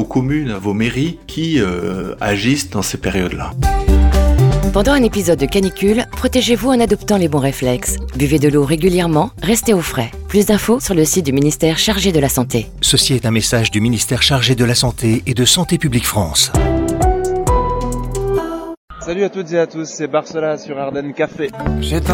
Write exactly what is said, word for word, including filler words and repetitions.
vos communes, à vos mairies qui euh, agissent dans ces périodes-là. Pendant un épisode de canicule, protégez-vous en adoptant les bons réflexes. Buvez de l'eau régulièrement, restez au frais. Plus d'infos sur le site du ministère chargé de la Santé. Ceci est un message du ministère chargé de la Santé et de Santé publique France. Salut à toutes et à tous, c'est Barcela sur Ardennes Café.